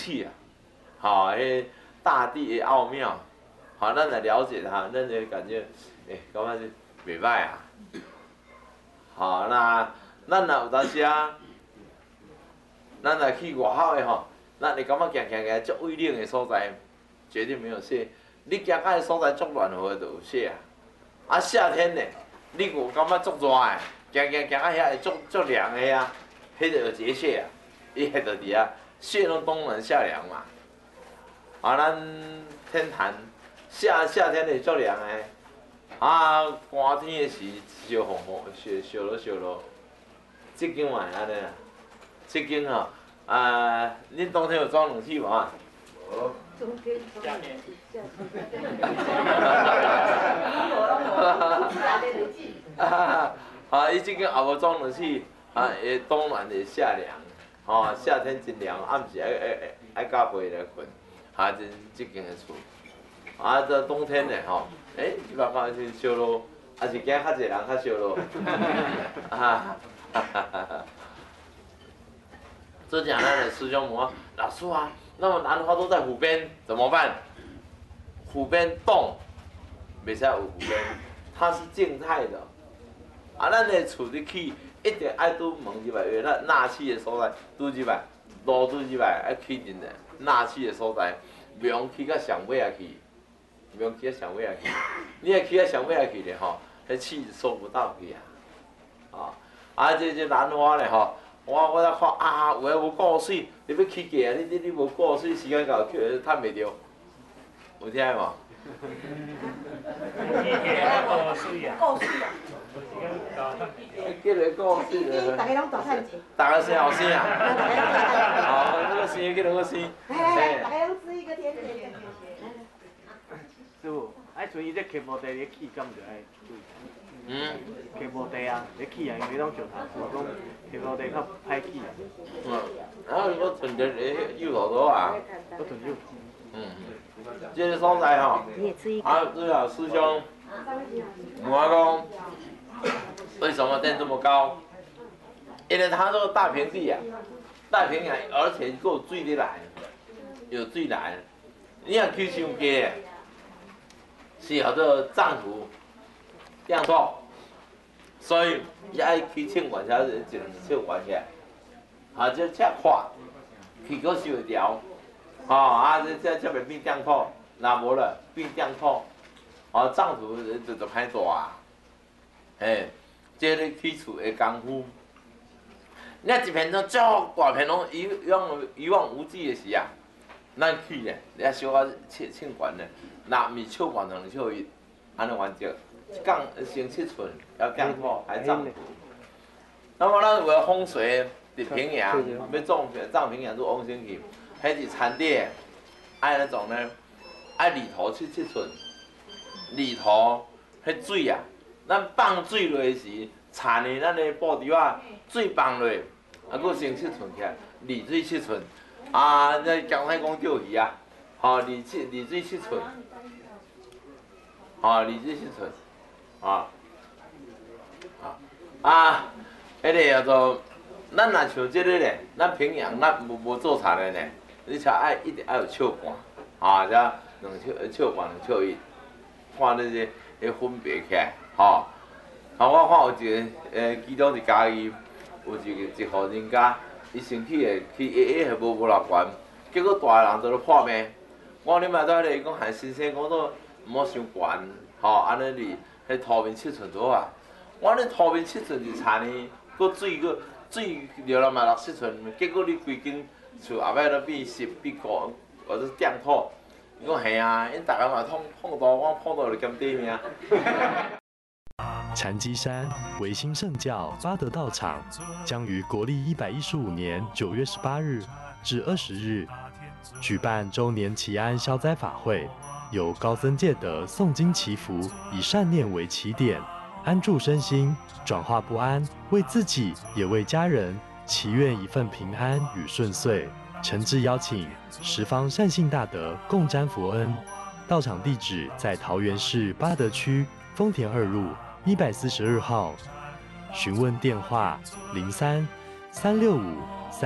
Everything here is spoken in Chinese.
气啊，好，大地的奥妙，好，咱来了解它，咱就感觉，感觉是袂歹啊。好，那咱若有当时啊，咱若去外口的吼，咱会感觉行足危冷的所在，绝对没有雪。你行到的所在足暖和的就有雪啊。啊，夏天呢，你有感觉足热的，行啊遐会足凉的啊，迄就有结雪啊。伊迄就伫啊，雪拢冬暖夏凉嘛。啊，咱天坛夏天是足凉的，啊，寒天的时烧落，即间嘛安尼啦，即间吼，恁冬天有装冷气无啊？无。夏天。啊，伊即间也无装冷气，会冬暖的夏凉，吼，夏天真凉，暗时爱加被来困，即间的厝。啊，这冬天呢吼，即摆看是烧落，还是惊较侪人较烧落。这讲咱的师兄问老师啊，那么兰花都在湖边怎么办？湖边冻，袂使有湖边，它是静态的。啊，咱的厝你起一定爱拄门入来，因为咱纳气的所在拄入来，路拄入来爱起进来，纳气的所在，袂用起到上尾啊去。不用起到上尾啊去，你若起到上尾啊去咧吼，迄气收不到去啊。这兰花咧吼，我才看啊，有诶无顾水，你要起价啊，你无顾水，时间到趁袂着，有听无？ 顾水啊！顾水啊！ 叫你顾水大家拢大趁钱。 大家生后生啊！好，那个生叫那个生。 来，大家拢吃一个甜甜的。 师傅，像伊这溪无地咧起，敢就爱注意。溪无地啊，咧起啊，因为拢石头，所以讲溪无地较歹起啊。 然后我囤着柚头多啊。 我囤柚。 这个所在吼，最好师兄问我讲，为什么电这么高？因为它这个大平地啊，大平原，而且够水的来，有水来。你若去伤低，是叫做脏土亮透，所以伊爱去凊悬才是一两尺悬起来，这遮宽，去阁受会调。这袂变颠土，若无了变颠土，脏土就歹大啊。这个起厝的功夫，你一片都足大片拢一望无际的时啊，咱起咧，你小可凊悬咧，若毋是手悬两手一，安尼完整，一杠成7寸，要颠土还脏土。那么咱有风水伫平阳，要种藏平阳做往先去。迄是产地，爱那种呢，爱里头7寸，里头迄水啊，咱放水落时，产的咱的布条啊，水放落，佫成7寸起来，里水7寸，那江太讲钓鱼啊，里水7寸，里水7寸，迄个叫做，咱若像这个咧，咱平阳咱无做田的咧。你才一定爱有笑盘，才笑盘2笑1，看你这分别起来，我看有一个其中一家己有一户人家，伊身体还无偌悬，结果大人做咧破病。我你嘛在咧，伊讲喊先生讲说毋好伤悬，安尼哩，迄土面7寸多啊。我咧土面7寸是田呢，水流了嘛6、7寸，结果你规间。厝后摆都变湿变固，或者颠土。伊讲嘿啊，因大家嘛碰到，我碰到就兼底命。 禅机山维新圣教八德道场将于国历115年9月18日至20日举办周年祈安消灾法会，由高僧戒德诵经祈福，以善念为起点，安住身心，转化不安，为自己也为家人。祈愿一份平安与顺遂，诚挚邀请十方善信大德共沾佛恩。道场地址在桃园市八德区丰田2路142号，询问电话03-365